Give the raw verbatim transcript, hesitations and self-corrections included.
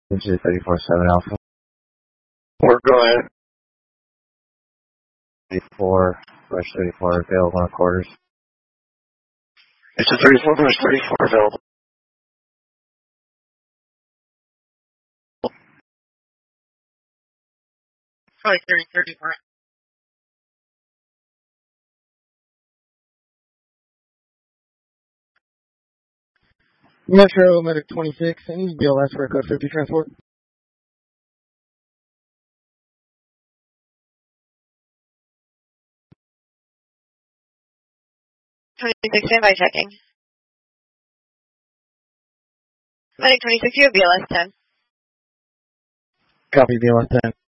This is thirty-four seven Alpha. We're going. thirty-four, Rush thirty-four available on quarters. It's a thirty-four, Rush thirty-four available. Five thirty, thirty-four. Metro Medic twenty-six, and B L S for code fifty transport. twenty-six, standby checking. Medic twenty-six, you have B L S ten. Copy, B L S ten.